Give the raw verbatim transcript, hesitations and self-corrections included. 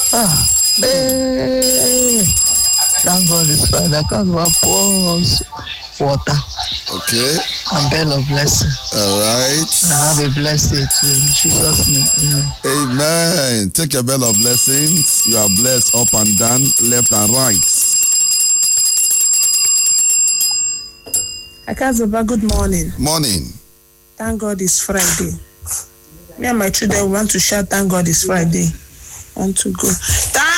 Ah, hey. Thank God it's Friday. I can't pour us water. Okay. A bell of blessing. All right. And have a blessed day too. In Jesus' name. Amen. Amen. Take your bell of blessings. You are blessed up and down, left and right. Akazoba, good morning. Morning. Thank God it's Friday. Me and my children want to shout, thank God it's Friday. Want to go. Thank